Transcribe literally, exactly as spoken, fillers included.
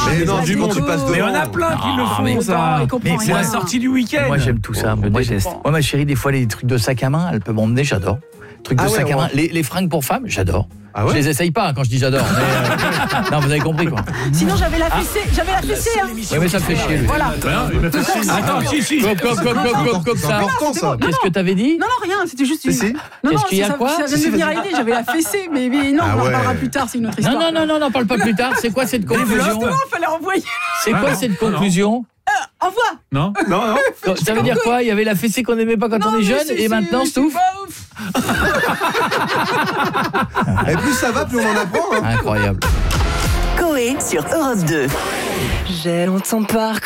mais non, du monde, tu passes devant. Mais on a plein qui le font, mais ça. mais C'est la sortie du week-end. Moi, j'aime tout ça, me déteste. Moi, ma chérie, des fois, les trucs de sac à main, elle peut m'emmener, j'adore. Trucs de Ah ouais, sac à ouais. main. Les, les fringues pour femmes, j'adore. Ah ouais je les essaye pas hein, quand je dis j'adore. Mais euh, non, vous avez compris quoi. Sinon, j'avais la fessée. J'avais la fessée. Hein. Oui, mais ça me fait chier. Lui. Voilà. Attends, si, si. Comme, comme, comme, comme, comme, comme C'est ça. important, ça. Qu'est-ce que t'avais dit? Non, non, rien. C'était juste une. Si, si. Non, non, Qu'est-ce qu'il y a, ça, quoi ça vient de me venir à l'idée. J'avais la fessée, mais, mais non, Ah on en ouais. parlera plus tard. C'est une autre Non, histoire. non, non, non, non, parle pas plus tard. C'est quoi cette conclusion? Justement, il fallait envoyer. C'est quoi cette conclusion? Envoie. Non. Non, non. Ça veut dire quoi? Il y avait la fessée qu'on aimait pas quand Non, on est mais jeune c'est- et c'est- maintenant c'est Stouff? pas ouf. Et plus ça va, plus on en apprend. Hein. Incroyable. Coé sur Europe deux. J'ai longtemps parcouru